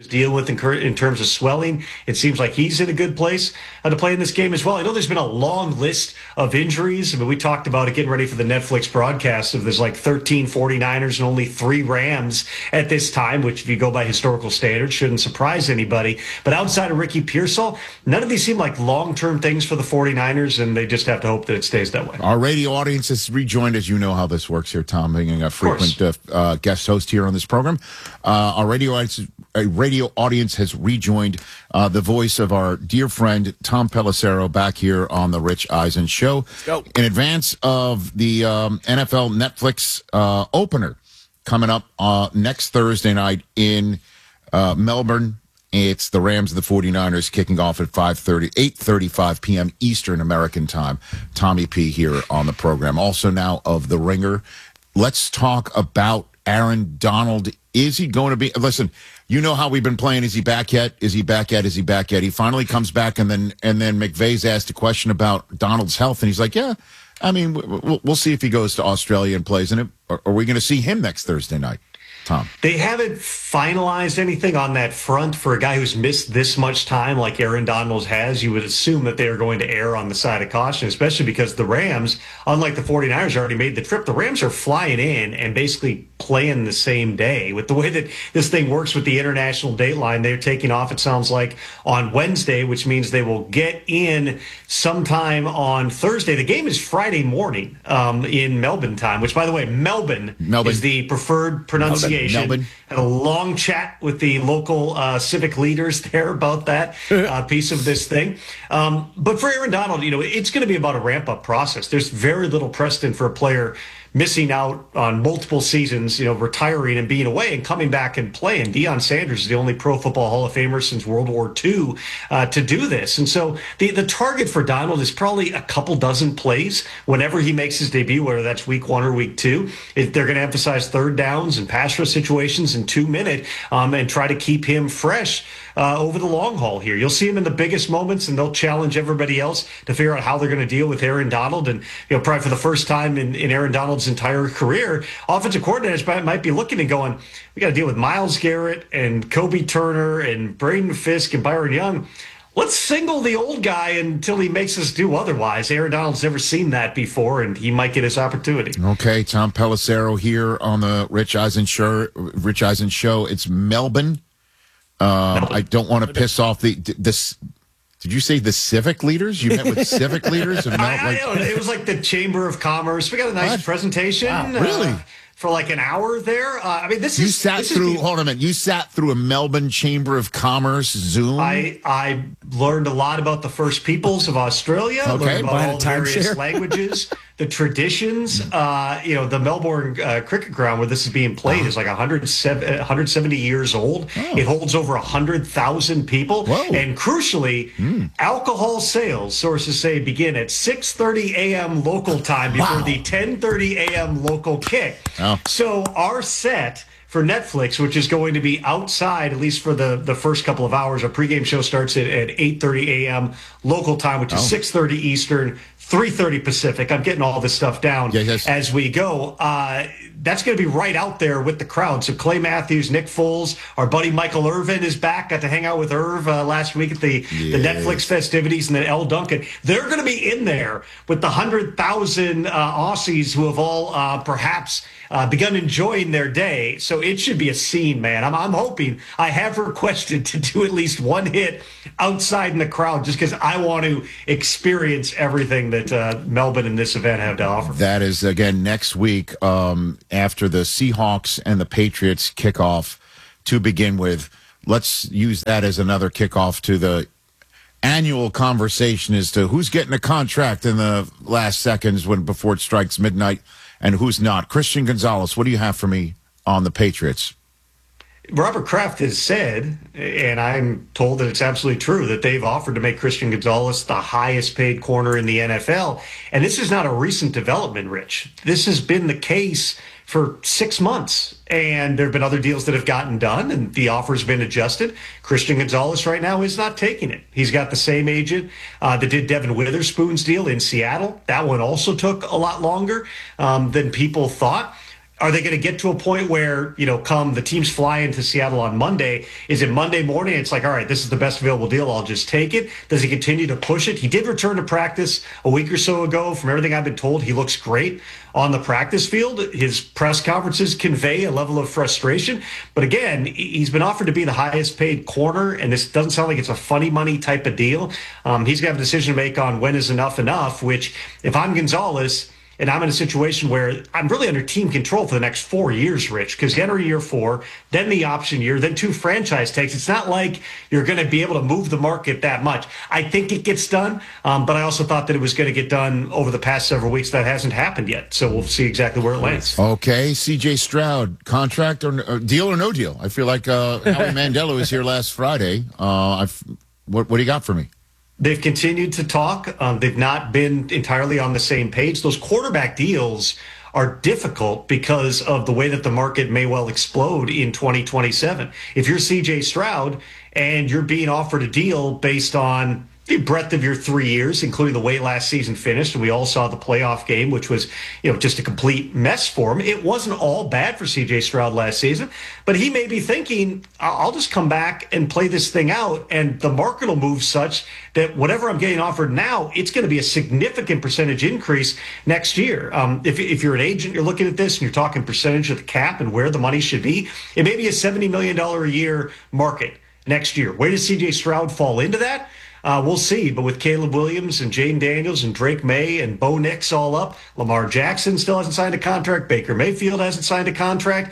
dealing with in terms of swelling. It seems like he's in a good place to play in this game as well. I know there's been a long list of injuries. I mean, we talked about it getting ready for the Netflix broadcast of there's like 13 49ers and only 3 Rams at this time, which if you go by historical standards, shouldn't surprise anybody. But outside of Ricky Pearsall, none of these seem like long-term things for the 49ers, and they just have to hope that it stays that way. Our radio audience has rejoined, as you know how this works here, Tom, being a frequent guest host here on this program. Our radio audience has rejoined the voice of our dear friend Tom Pelissero back here on the Rich Eisen Show. In advance of the NFL Netflix opener coming up next Thursday night in Melbourne. It's the Rams and the 49ers kicking off at 8:35 p.m. Eastern American time. Tommy P. here on the program. Also now of The Ringer. Let's talk about Aaron Donald. Is he going to be... Listen, you know how we've been playing. Is he back yet? Is he back yet? Is he back yet? He finally comes back, and then McVay's asked a question about Donald's health, and he's like, yeah, I mean, we'll see if he goes to Australia and plays in it. Are we going to see him next Thursday night, Tom? They haven't finalized anything on that front for a guy who's missed this much time like Aaron Donald has. You would assume that they are going to err on the side of caution, especially because the Rams, unlike the 49ers, already made the trip. The Rams are flying in and basically playing the same day. With the way that this thing works with the international dateline, they're taking off, it sounds like, on Wednesday, which means they will get in sometime on Thursday. The game is Friday morning in Melbourne time, which, by the way, Melbourne. is the preferred pronunciation. Melbourne. Had a long chat with the local civic leaders there about that piece of this thing. But for Aaron Donald, it's going to be about a ramp-up process. There's very little precedent for a player missing out on multiple seasons, retiring and being away and coming back and playing. Deion Sanders is the only Pro Football Hall of Famer since World War II to do this. And so the target for Donald is probably a couple dozen plays whenever he makes his debut, whether that's week 1 or week 2. If they're going to emphasize third downs and pass rush situations in 2-minute and try to keep him fresh over the long haul here. You'll see him in the biggest moments, and they'll challenge everybody else to figure out how they're going to deal with Aaron Donald. And probably for the first time in Aaron Donald's entire career, offensive coordinators might be looking and going, we got to deal with Myles Garrett and Kobe Turner and Braden Fisk and Byron Young. Let's single the old guy until he makes us do otherwise. Aaron Donald's never seen that before, and he might get his opportunity. Okay, Tom Pelissero here on the Rich Eisen Show. It's Melbourne. I don't want to piss off this. Did you say the civic leaders? You met with civic leaders? I don't know. It was like the Chamber of Commerce. We got a nice presentation. Wow, really? For like an hour there. You sat through a Melbourne Chamber of Commerce Zoom. I learned a lot about the First Peoples of Australia. Okay, learned about all the various languages, the traditions. The Melbourne Cricket Ground where this is being played is like 170 years old. Oh. It holds over 100,000 people. Whoa. And crucially, alcohol sales, sources say, begin at 6:30 a.m. local time before the 10:30 a.m. local kick. Oh. So our set for Netflix, which is going to be outside, at least for the first couple of hours, our pregame show starts at 8:30 a.m. local time, which is 6:30 Eastern, 3:30 Pacific. I'm getting all this stuff down as we go. That's going to be right out there with the crowd. So Clay Matthews, Nick Foles, our buddy Michael Irvin is back. Got to hang out with Irv last week at the Netflix festivities, and then L. Duncan. They're going to be in there with the 100,000 Aussies who have all perhaps begun enjoying their day. So it should be a scene, man. I'm hoping. I have requested to do at least one hit outside in the crowd just because I want to experience everything that Melbourne and this event have to offer. That is, again, next week after the Seahawks and the Patriots kickoff to begin with. Let's use that as another kickoff to the annual conversation as to who's getting a contract in the last seconds before it strikes midnight and who's not. Christian Gonzalez, what do you have for me on the Patriots? Robert Kraft has said, and I'm told that it's absolutely true, that they've offered to make Christian Gonzalez the highest paid corner in the NFL. And this is not a recent development, Rich. This has been the case for 6 months. And there have been other deals that have gotten done, and the offer's been adjusted. Christian Gonzalez right now is not taking it. He's got the same agent that did Devin Witherspoon's deal in Seattle. That one also took a lot longer than people thought. Are they going to get to a point where, come the teams fly into Seattle on Monday? Is it Monday morning? It's like, all right, this is the best available deal. I'll just take it. Does he continue to push it? He did return to practice a week or so ago. From everything I've been told, he looks great on the practice field. His press conferences convey a level of frustration. But again, he's been offered to be the highest paid corner, and this doesn't sound like it's a funny money type of deal. He's going to have a decision to make on when is enough, which if I'm Gonzalez, and I'm in a situation where I'm really under team control for the next 4 years, Rich, because you enter year 4, then the option year, then 2 franchise tags. It's not like you're going to be able to move the market that much. I think it gets done, but I also thought that it was going to get done over the past several weeks. That hasn't happened yet, so we'll see exactly where it lands. Okay, C.J. Stroud, contract or deal or no deal? I feel like Howie Mandel was here last Friday. What do you got for me? They've continued to talk. They've not been entirely on the same page. Those quarterback deals are difficult because of the way that the market may well explode in 2027. If you're CJ Stroud and you're being offered a deal based on the breadth of your 3 years, including the way last season finished, and we all saw the playoff game, which was, just a complete mess for him. It wasn't all bad for C.J. Stroud last season, but he may be thinking, I'll just come back and play this thing out, and the market will move such that whatever I'm getting offered now, it's going to be a significant percentage increase next year. If you're an agent, you're looking at this and you're talking percentage of the cap and where the money should be, it may be a $70 million a year market next year. Where does C.J. Stroud fall into that? We'll see. But with Caleb Williams and Jane Daniels and Drake May and Bo Nix all up, Lamar Jackson still hasn't signed a contract. Baker Mayfield hasn't signed a contract.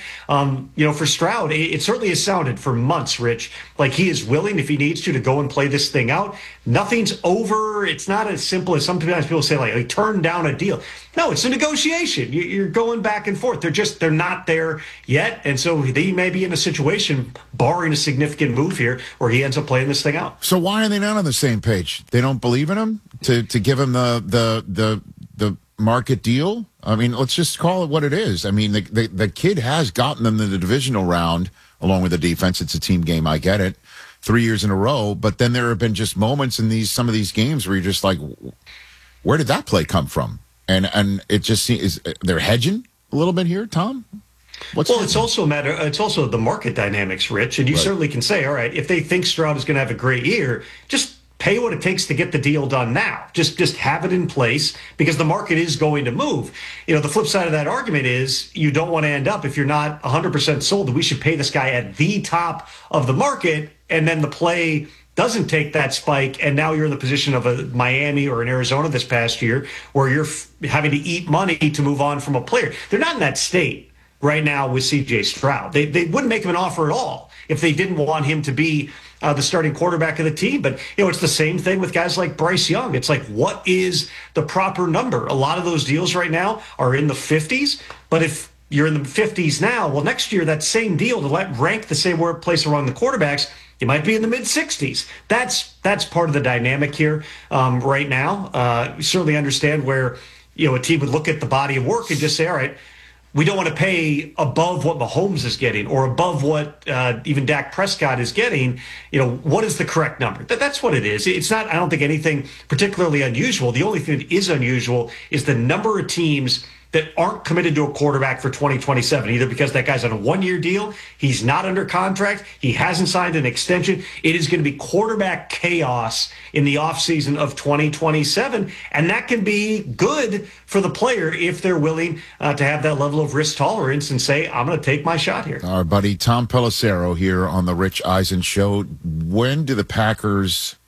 For Stroud, it certainly has sounded for months, Rich, like he is willing, if he needs to go and play this thing out. Nothing's over. It's not as simple as sometimes people say, like, he turned down a deal. No, it's a negotiation. You're going back and forth. They're not there yet. And so they may be in a situation, barring a significant move here, where he ends up playing this thing out. So why are they not on the same page? They don't believe in him to give him the market deal? I mean, let's just call it what it is. I mean, the kid has gotten them to the divisional round along with the defense. It's a team game. I get it. 3 years in a row. But then there have been just moments in some of these games where you're just like, where did that play come from? And it just seems they're hedging a little bit here, Tom. It's also a matter. It's also the market dynamics, Rich. And you certainly can say, all right, if they think Stroud is going to have a great year, just pay what it takes to get the deal done now. Just have it in place because the market is going to move. The flip side of that argument is you don't want to end up, if you're not 100% sold, that we should pay this guy at the top of the market, and then the play doesn't take that spike, and now you're in the position of a Miami or an Arizona this past year where you're having to eat money to move on from a player. They're not in that state right now with C.J. Stroud. They wouldn't make him an offer at all if they didn't want him to be the starting quarterback of the team. But, it's the same thing with guys like Bryce Young. It's like, what is the proper number? A lot of those deals right now are in the 50s, but if you're in the 50s now, well, next year, that same deal to rank the same place around the quarterbacks, you might be in the mid-60s. That's part of the dynamic here right now. We certainly understand where, a team would look at the body of work and just say, all right, we don't want to pay above what Mahomes is getting or above what even Dak Prescott is getting. What is the correct number? That's what it is. It's not, I don't think, anything particularly unusual. The only thing that is unusual is the number of teams that aren't committed to a quarterback for 2027, either because that guy's on a one-year deal, he's not under contract, he hasn't signed an extension. It is going to be quarterback chaos in the offseason of 2027, and that can be good for the player if they're willing to have that level of risk tolerance and say, I'm going to take my shot here. Our buddy Tom Pelissero here on the Rich Eisen Show. When do the Packers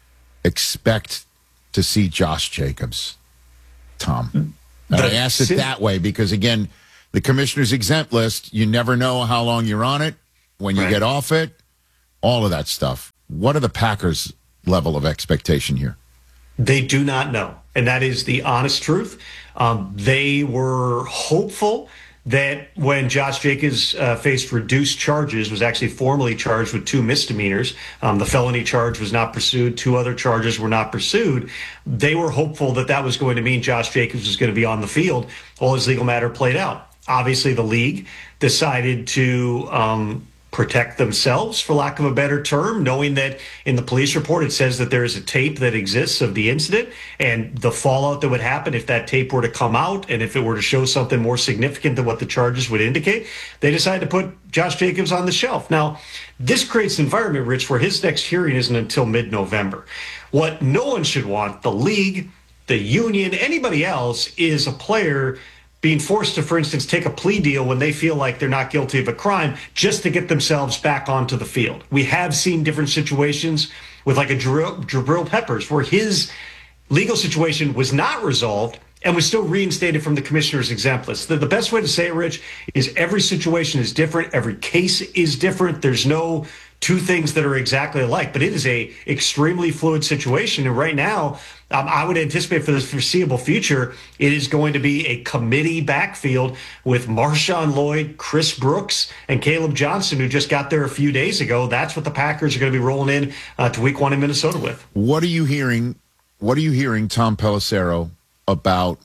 expect to see Josh Jacobs, Tom? And I asked it that way because, again, the commissioner's exempt list, you never know how long you're on it, when you get off it, all of that stuff. What are the Packers' level of expectation here? They do not know, and that is the honest truth. They were hopeful that when Josh Jacobs faced reduced charges, was actually formally charged with 2 misdemeanors. The felony charge was not pursued. 2 other charges were not pursued. They were hopeful that that was going to mean Josh Jacobs was going to be on the field while his legal matter played out. Obviously, the league decided to protect themselves, for lack of a better term, knowing that in the police report it says that there is a tape that exists of the incident and the fallout that would happen if that tape were to come out and if it were to show something more significant than what the charges would indicate. They decided to put Josh Jacobs on the shelf. Now, this creates an environment, Rich, where his next hearing isn't until mid-November. What no one should want, the league, the union, anybody else, is a player being forced to, for instance, take a plea deal when they feel like they're not guilty of a crime just to get themselves back onto the field. We have seen different situations with like a Jabril Peppers where his legal situation was not resolved and was still reinstated from the commissioner's exempt list. The best way to say it, Rich, is every situation is different. Every case is different. There's no two things that are exactly alike, but it is a extremely fluid situation. And right now, I would anticipate for the foreseeable future, it is going to be a committee backfield with Marshawn Lloyd, Chris Brooks, and Caleb Johnson, who just got there a few days ago. That's what the Packers are going to be rolling in to Week 1 in Minnesota with. What are you hearing? What are you hearing, Tom Pelissero, about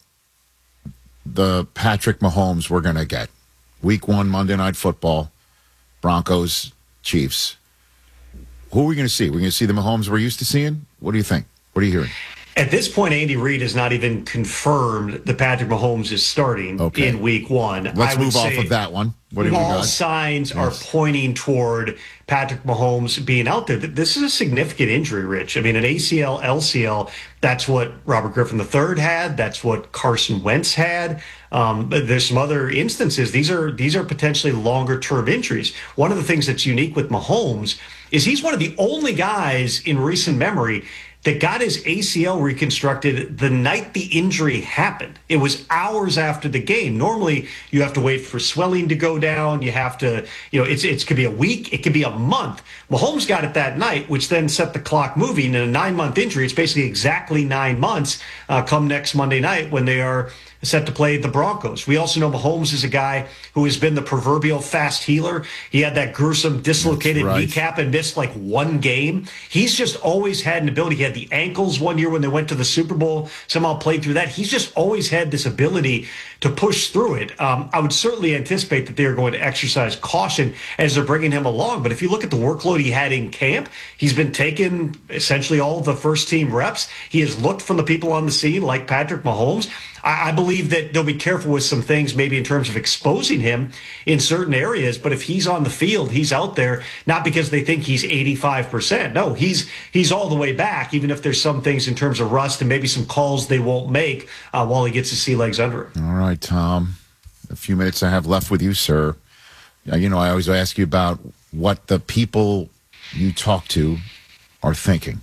the Patrick Mahomes we're going to get? Week 1, Monday Night Football, Broncos, Chiefs. Who are we going to see? We're going to see the Mahomes we're used to seeing? What do you think? What are you hearing? At this point, Andy Reid has not even confirmed that Patrick Mahomes is starting in Week 1. Let's move off of that one. What do we got? All signs are pointing toward Patrick Mahomes being out there. This is a significant injury, Rich. I mean, an ACL, LCL, that's what Robert Griffin III had. That's what Carson Wentz had. But there's some other instances. These are potentially longer-term injuries. One of the things that's unique with Mahomes is he's one of the only guys in recent memory that got his ACL reconstructed the night the injury happened. It was hours after the game. Normally, you have to wait for swelling to go down. You have to, it could be a week. It could be a month. Mahomes got it that night, which then set the clock moving. In a 9-month injury, it's basically exactly 9 months come next Monday night when they are set to play the Broncos. We also know Mahomes is a guy who has been the proverbial fast healer. He had that gruesome dislocated kneecap and missed like one game. He's just always had an ability. He had the ankles one year when they went to the Super Bowl, somehow played through that. He's just always had this ability to push through it. I would certainly anticipate that they're going to exercise caution as they're bringing him along. But if you look at the workload he had in camp, he's been taking essentially all of the first team reps. He has looked from the people on the scene like Patrick Mahomes. I believe that they'll be careful with some things, maybe in terms of exposing him in certain areas. But if he's on the field, he's out there, not because they think he's 85%. No, he's all the way back, even if there's some things in terms of rust and maybe some calls they won't make while he gets his sea legs under him. All right, Tom. A few minutes I have left with you, sir. I always ask you about what the people you talk to are thinking.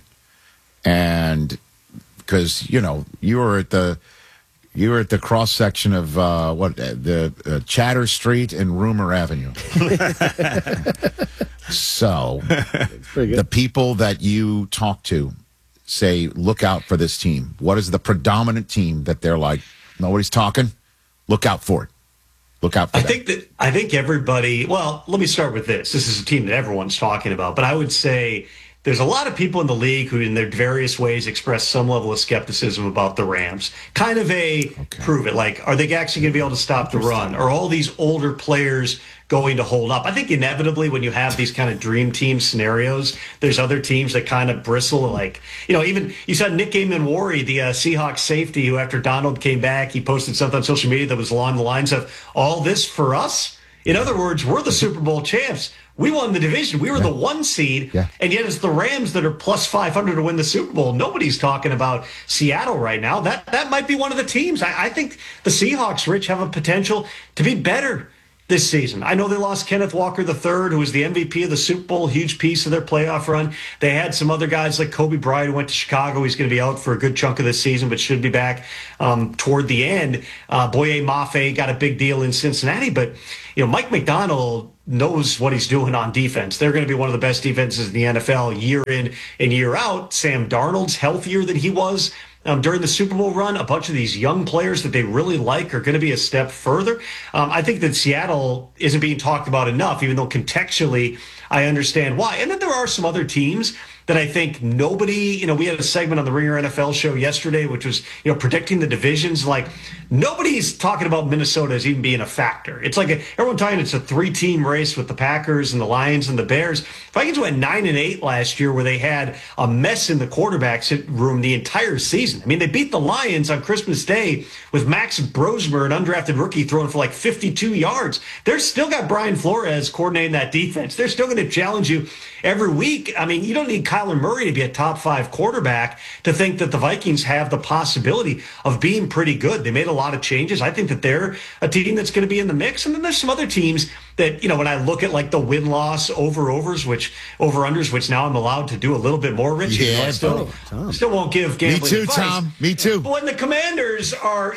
And because, you were at the cross section of the Chatter Street and Rumor Avenue. So the people that you talk to say, look out for this team. What is the predominant team that they're like, nobody's talking? Look out for it. Look out for that. I think everybody, well, let me start with this. This is a team that everyone's talking about, but I would say there's a lot of people in the league who in their various ways express some level of skepticism about the Rams. Kind of prove it. Like, are they actually going to be able to stop the run? Are all these older players going to hold up? I think inevitably when you have these kind of dream team scenarios, there's other teams that kind of bristle. Like, even you saw Nick Gaiman-Wari, the Seahawks safety, who after Donald came back, he posted something on social media that was along the lines of, all this for us? In other words, we're the Super Bowl champs. We won the division. We were the 1 seed, and yet it's the Rams that are plus 500 to win the Super Bowl. Nobody's talking about Seattle right now. That might be one of the teams. I think the Seahawks, Rich, have a potential to be better this season. I know they lost Kenneth Walker III, who was the MVP of the Super Bowl, huge piece of their playoff run. They had some other guys like Kobe Bryant, who went to Chicago. He's going to be out for a good chunk of this season, but should be back toward the end. Boye Mafe got a big deal in Cincinnati, but Mike McDonald knows what he's doing on defense. They're going to be one of the best defenses in the NFL year in and year out. Sam Darnold's healthier than he was during the Super Bowl run. A bunch of these young players that they really like are going to be a step further. I think that Seattle isn't being talked about enough, even though contextually I understand why. And then there are some other teams that I think nobody, we had a segment on the Ringer NFL show yesterday, which was, predicting the divisions. Like, nobody's talking about Minnesota as even being a factor. It's like everyone talking it's a 3-team race with the Packers and the Lions and the Bears. Vikings went 9-8 last year, where they had a mess in the quarterback room the entire season. I mean, they beat the Lions on Christmas Day with Max Brosmer, an undrafted rookie, throwing for like 52 yards. They're still got Brian Flores coordinating that defense. They're still going to challenge you every week. I mean, you don't need Kyler Murray to be a top 5 quarterback to think that the Vikings have the possibility of being pretty good. They made a lot of changes. I think that they're a team that's going to be in the mix. And then there's some other teams that, when I look at like the win-loss over-unders, which now I'm allowed to do a little bit more, Rich. Yeah, I still won't give gambling Me too, advice. Tom. Me too. But when the Commanders are,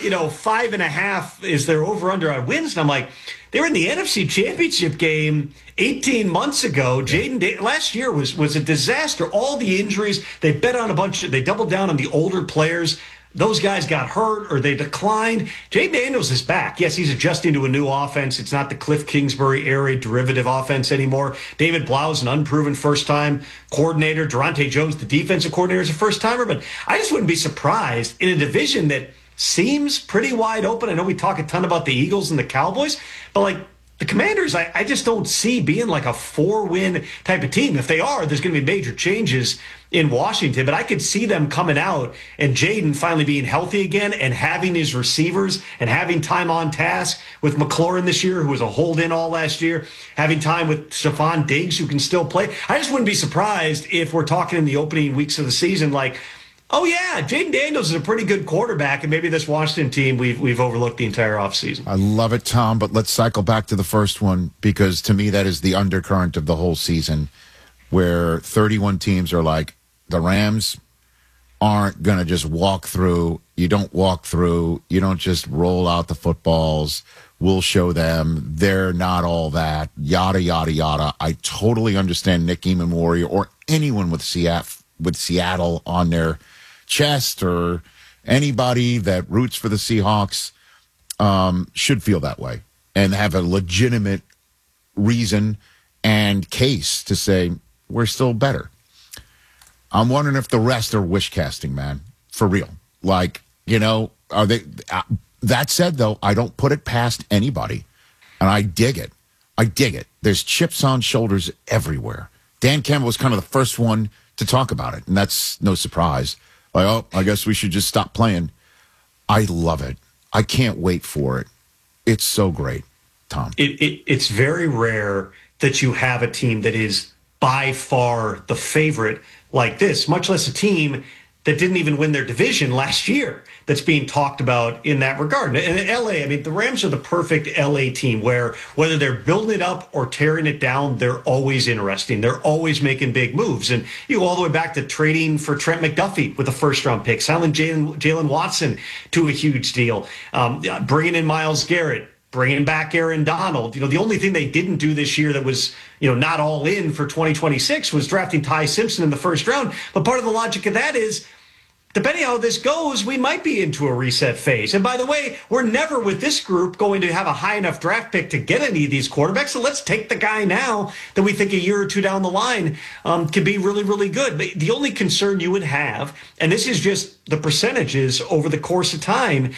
5.5 is their over-under on wins, and I'm like, they were in the NFC Championship game 18 months ago. Last year was a disaster. All the injuries, they bet on they doubled down on the older players. Those guys got hurt or they declined. Jaden Daniels is back. Yes, he's adjusting to a new offense. It's not the Cliff Kingsbury air raid derivative offense anymore. David Blau is an unproven first-time coordinator. Durante Jones, the defensive coordinator, is a first-timer. But I just wouldn't be surprised in a division that seems pretty wide open. I know we talk a ton about the Eagles and the Cowboys, but like the Commanders, I just don't see being like a 4-win type of team. If they are, there's going to be major changes in Washington, but I could see them coming out and Jaden finally being healthy again and having his receivers and having time on task with McLaurin this year, who was a hold-in all last year, having time with Stephon Diggs, who can still play. I just wouldn't be surprised if we're talking in the opening weeks of the season like, oh, yeah, Jaden Daniels is a pretty good quarterback, and maybe this Washington team we've overlooked the entire offseason. I love it, Tom, but let's cycle back to the first one, because to me that is the undercurrent of the whole season, where 31 teams are like, the Rams aren't going to just walk through. You don't walk through. You don't just roll out the footballs. We'll show them. They're not all that. Yada, yada, yada. I totally understand Nick Emmanwori or anyone with Seattle on their chest, or anybody that roots for the Seahawks should feel that way and have a legitimate reason and case to say we're still better. I'm wondering if the rest are wish casting, man, for real. Like, are they? That said, though, I don't put it past anybody, and I dig it. There's chips on shoulders everywhere. Dan Campbell was kind of the first one to talk about it, and that's no surprise. Like, oh, I guess we should just stop playing. I love it. I can't wait for it. It's so great, Tom. It's very rare that you have a team that is by far the favorite like this, much less a team that didn't even win their division last year that's being talked about in that regard. And in LA, I mean, the Rams are the perfect LA team where whether they're building it up or tearing it down, they're always interesting. They're always making big moves. And you go all the way back to trading for Trent McDuffie with a first-round pick, selling Jalen Watson to a huge deal, bringing in Myles Garrett, bringing back Aaron Donald. The only thing they didn't do this year that was, not all in for 2026 was drafting Ty Simpson in the first round. But part of the logic of that is, depending on how this goes, we might be into a reset phase. And by the way, we're never with this group going to have a high enough draft pick to get any of these quarterbacks. So let's take the guy now that we think a year or two down the line can be really, really good. But the only concern you would have, and this is just the percentages over the course of time,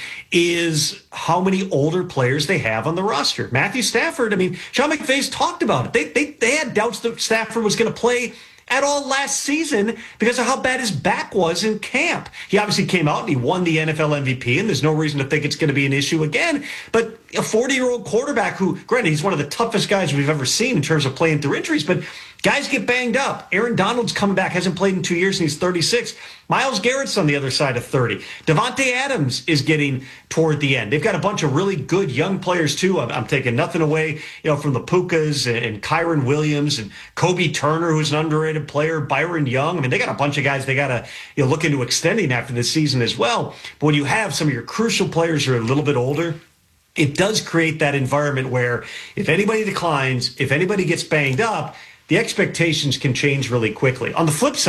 is how many older players they have on the roster. Matthew Stafford, I mean, Sean McVay's talked about it. They had doubts that Stafford was going to play at all last season because of how bad his back was in camp. He obviously came out and he won the NFL MVP, and there's no reason to think it's going to be an issue again. But a 40-year-old quarterback who, granted, he's one of the toughest guys we've ever seen in terms of playing through injuries, but guys get banged up. Aaron Donald's coming back, hasn't played in 2 years, and he's 36. Myles Garrett's on the other side of 30. Devontae Adams is getting toward the end. They've got a bunch of really good young players, too. I'm taking nothing away, from the Pukas and Kyron Williams and Kobe Turner, who's an underrated player, Byron Young. I mean, they got a bunch of guys they got to look into extending after this season as well. But when you have some of your crucial players who are a little bit older, it does create that environment where if anybody declines, if anybody gets banged up, the expectations can change really quickly. On the flip side,